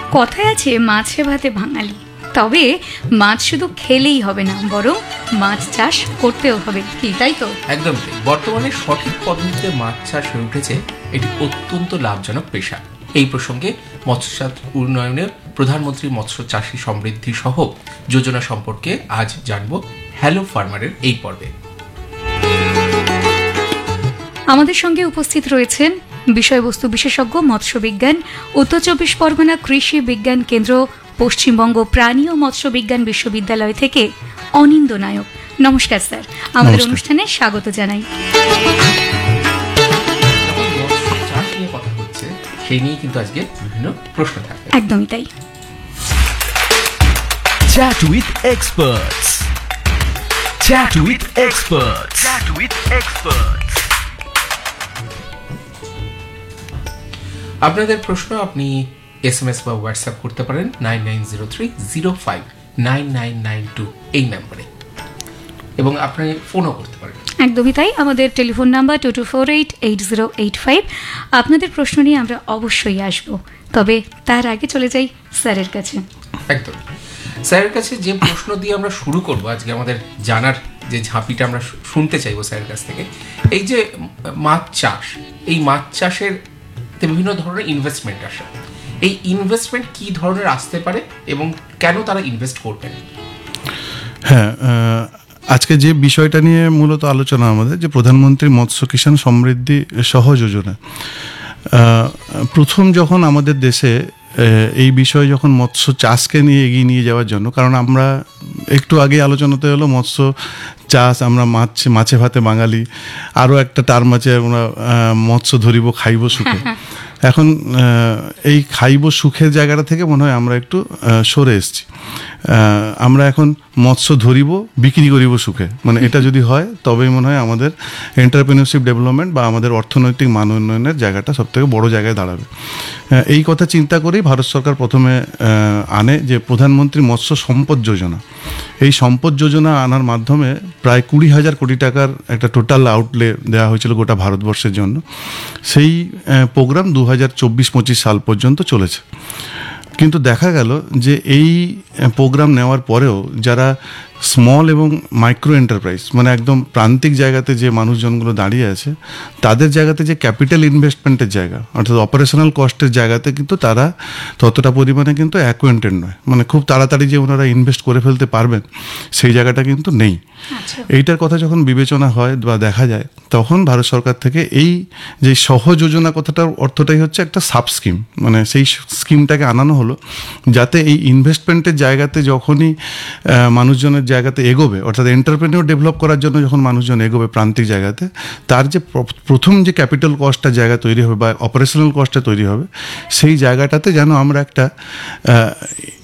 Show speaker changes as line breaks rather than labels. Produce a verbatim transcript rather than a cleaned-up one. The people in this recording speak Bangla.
কথায় আছে মাছে ভাতে বাঙালি, তবে মাছ শুধু খেলেই হবে না, বরং মাছ চাষ করতেও হবে, কি তাই তো?
একদম ঠিক। বর্তমানে সঠিক পদ্ধতিতে মাছ চাষ হয়ে উঠেছে এটি অত্যন্ত লাভজনক পেশা। এই প্রসঙ্গে মৎস্যচাষ উন্নয়নের প্রধানমন্ত্রী মৎস্য চাষী সমৃদ্ধি সহ যোজনা সম্পর্কে আজ জানব হ্যালো ফার্মারের এই পর্বে।
আমাদের সঙ্গে উপস্থিত রয়েছেন বিষয়বস্তু বিশেষজ্ঞ মৎস্য বিজ্ঞান, উত্তর চব্বিশ পরগনা কৃষি বিজ্ঞান কেন্দ্র, পশ্চিমবঙ্গ প্রাণী ও মৎস্য বিজ্ঞান বিশ্ববিদ্যালয় থেকে অনিন্দ নায়ক। নমস্কার স্যার, আমাদের অনুষ্ঠানে স্বাগত জানাই।
কথা হচ্ছে সেই নিয়ে কিন্তু আজকে বিভিন্ন প্রশ্ন থাকবে।
একদমই তাই।
Chat with experts. Chat with experts. Chat with experts.
আপনাদের প্রশ্ন আপনি এসএমএস বা হোয়াটসঅ্যাপ করতে পারেন nine nine zero three zero five nine nine nine two এই নম্বরে, এবং আপনি ফোনও করতে পারেন।
একদমই তাই। আমাদের telephone number two two four eight eight zero eight five. আপনাদের প্রশ্ন নিয়ে আমরা অবশ্যই আসব, তবে তার আগে চলে যাই স্যারের কাছে।
একদম স্যারের কাছে যে প্রশ্ন দিয়ে আমরা শুরু করব আজকে, আমাদের জানার যে ঝাঁপিটা আমরা শুনতে চাইবো স্যারের কাছ থেকে, এই যে মাছ চাষ, এই মাছ চাষের বিভিন্ন ধরনের ইনভেস্টমেন্ট আসে, এই ইনভেস্টমেন্ট কি ধরনের আসতে পারে এবং কেন তারা ইনভেস্ট করবেন?
হ্যাঁ, আজকে যে বিষয়টা নিয়ে মূলত আলোচনা আমাদের, যে প্রধানমন্ত্রী মৎস্য কিষাণ সমৃদ্ধি সহ যোজনা, প্রথম যখন আমাদের দেশে এই বিষয়ে যখন মৎস্য চাষকে নিয়ে এগিয়ে নিয়ে যাওয়ার জন্য, কারণ আমরা একটু আগে আলোচনাতে হলো মৎস্য চাষ, আমরা মাছ মাছে ভাতে বাঙালি, আরও একটা টার্ম আছে আমরা মৎস্য ধরিব খাইব সুখে। এখন এই খাইব সুখের জায়গাটা থেকে মনে হয় আমরা একটু সরে এসেছি। আমরা এখন মৎস্য ধরিব বিক্রি করিব সুখে, মানে এটা যদি হয় তবেই মনে হয় আমাদের এন্টারপ্রেনিয়রশিপ ডেভেলপমেন্ট বা আমাদের অর্থনৈতিক মান উন্নয়নের জায়গাটা সবথেকে বড় জায়গায় দাঁড়াবে। এই কথা চিন্তা করেই ভারত সরকার প্রথমে আনে যে প্রধানমন্ত্রী মৎস্য সম্পদ যোজনা। এই সম্পদ যোজনা আনার মাধ্যমে প্রায় কুড়ি হাজার কোটি টাকার একটা টোটাল আউটলে দেওয়া হয়েছিল গোটা ভারতবর্ষের জন্য। সেই প্রোগ্রাম দু হাজার চব্বিশ পঁচিশ সাল পর্যন্ত চলেছে। কিন্তু দেখা গেল যে এই প্রোগ্রাম নেওয়ার পরেও যারা স্মল এবং মাইক্রো এন্টারপ্রাইজ, মানে একদম প্রান্তিক জায়গাতে যে মানুষজনগুলো দাঁড়িয়ে আছে, তাদের জায়গাতে যে ক্যাপিটাল ইনভেস্টমেন্টের জায়গা অর্থাৎ অপারেশনাল কস্টের জায়গাতে কিন্তু তারা ততটা পরিমাণে কিন্তু অ্যাকোয়েন্টেড নয়, মানে খুব তাড়াতাড়ি যে ওনারা ইনভেস্ট করে ফেলতে পারবেন সেই জায়গাটা কিন্তু নেই। এইটার কথা যখন বিবেচনা হয় বা দেখা যায়, তখন ভারত সরকার থেকে এই যে সহ যোজনা কথাটার অর্থটাই হচ্ছে একটা সাব স্কিম, মানে সেই স্কিমটাকে আনানো হলো যাতে এই ইনভেস্টমেন্টের জায়গাতে যখনই মানুষজনের জায়গাতে এগোবে, অর্থাৎ এন্টারপ্রেনিউর ডেভেলপ করার জন্য যখন মানুষজন এগোবে প্রান্তিক জায়গাতে, তার যে প্রথম যে ক্যাপিটাল কস্টটা জায়গা তৈরি হবে বা অপারেশনাল কস্টটা তৈরি হবে, সেই জায়গাটাতে যেন আমরা একটা